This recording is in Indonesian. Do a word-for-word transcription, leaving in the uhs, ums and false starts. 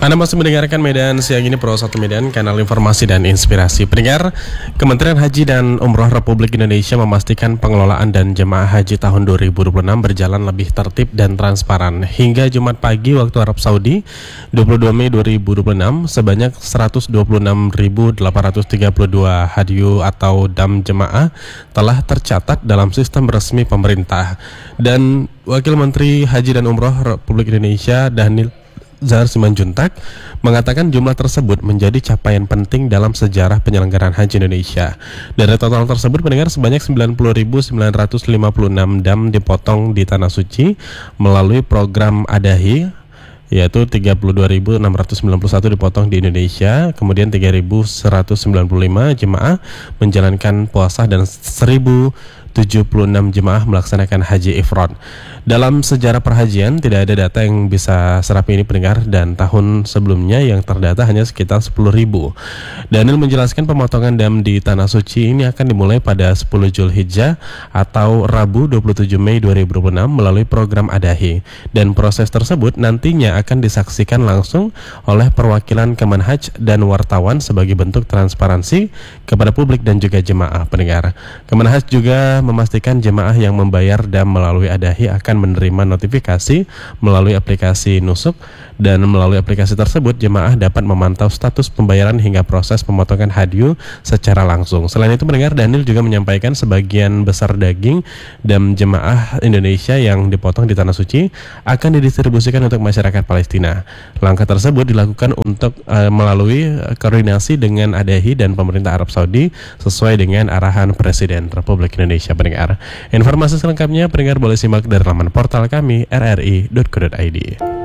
Anda masih mendengarkan Medan Siang Ini, Pro satu Medan, kanal informasi dan inspirasi. Pendengar, Kementerian Haji dan Umroh Republik Indonesia memastikan pengelolaan dan jemaah haji tahun dua ribu dua puluh enam berjalan lebih tertib dan transparan. Hingga Jumat pagi waktu Arab Saudi, dua puluh dua Mei dua ribu dua puluh enam, sebanyak seratus dua puluh enam ribu delapan ratus tiga puluh dua hadyu atau dam jemaah telah tercatat dalam sistem resmi pemerintah. Dan Wakil Menteri Haji dan Umroh Republik Indonesia, Dhanil Zahar Simanjuntak, mengatakan jumlah tersebut menjadi capaian penting dalam sejarah penyelenggaraan haji Indonesia. Dari total tersebut, pendengar, sebanyak sembilan puluh ribu sembilan ratus lima puluh enam dam dipotong di Tanah Suci melalui program Adahi, yaitu tiga puluh dua ribu enam ratus sembilan puluh satu dipotong di Indonesia, kemudian tiga ribu seratus sembilan puluh lima jemaah menjalankan puasa dan seribu tujuh puluh enam jemaah melaksanakan haji ifrad. Dalam sejarah perhajian tidak ada data yang bisa serapi ini, pendengar, dan tahun sebelumnya yang terdata hanya sekitar sepuluh ribu. Dhanil menjelaskan pemotongan dam di Tanah Suci ini akan dimulai pada sepuluh Zulhijjah atau Rabu dua puluh tujuh Mei dua ribu dua puluh enam melalui program Adahi, dan proses tersebut nantinya akan disaksikan langsung oleh perwakilan Kemenhaj dan wartawan sebagai bentuk transparansi kepada publik dan juga jemaah, pendengar. Kemenhaj juga memastikan jemaah yang membayar dam melalui Adahi akan menerima notifikasi melalui aplikasi Nusuk, dan melalui aplikasi tersebut jemaah dapat memantau status pembayaran hingga proses pemotongan hadyu secara langsung. Selain itu, pendengar, Dhanil juga menyampaikan sebagian besar daging dam jemaah Indonesia yang dipotong di Tanah Suci akan didistribusikan untuk masyarakat Palestina. Langkah tersebut dilakukan untuk uh, melalui koordinasi dengan Adahi dan pemerintah Arab Saudi sesuai dengan arahan Presiden Republik Indonesia, pendengar. Informasi selengkapnya pendengar boleh simak dari laman portal kami r r i dot co dot i d.